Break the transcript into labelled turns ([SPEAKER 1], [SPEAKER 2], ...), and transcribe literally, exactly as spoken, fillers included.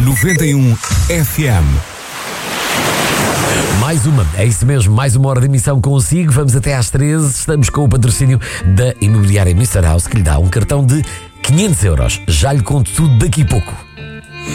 [SPEAKER 1] noventa e um F M.
[SPEAKER 2] Mais uma, é isso mesmo, mais uma hora de emissão consigo. Vamos até às treze. Estamos com o patrocínio da Imobiliária mister House, que lhe dá um cartão de quinhentos euros. Já lhe conto tudo daqui a pouco.